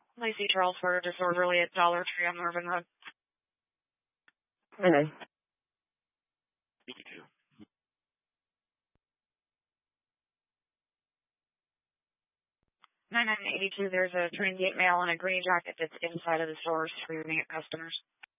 Lacey Charles for Disorderly at Dollar Tree on Marvin Road. I know. 9982, there's a transient mail and a green jacket that's inside of the stores for your customers.